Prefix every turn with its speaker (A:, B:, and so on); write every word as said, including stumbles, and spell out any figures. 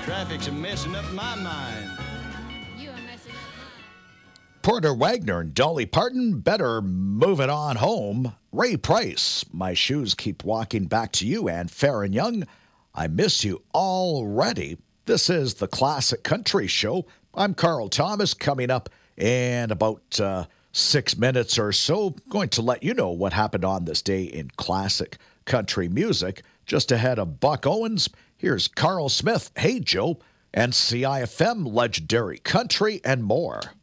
A: Traffic's a messing up my mind.
B: You are messing up mine.
C: Porter Wagner and Dolly Parton, better move it on home. Ray Price, my shoes keep walking back to you. And Farron Young, I miss you already. This is the Classic Country Show. I'm Carl Thomas. Coming up in about uh, six minutes or so, going to let you know what happened on this day in classic country music. Just ahead of Buck Owens, here's Carl Smith, Hey Joe, and C I F M Legendary Country and more.